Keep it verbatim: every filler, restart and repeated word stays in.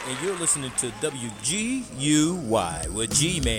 and you're listening to W G U Y with G Man.